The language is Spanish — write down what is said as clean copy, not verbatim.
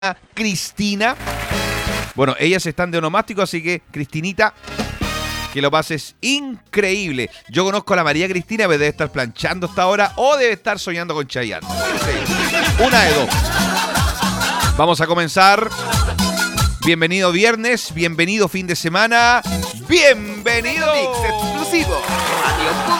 Cristina. Bueno, ellas están de onomástico, así que, Cristinita, que lo pases increíble. Yo conozco a la María Cristina, pero debe estar planchando hasta ahora o debe estar soñando con Chayanne. Sí. Una de dos. Vamos a comenzar. Bienvenido viernes, bienvenido fin de semana, bienvenido Mix exclusivo Radio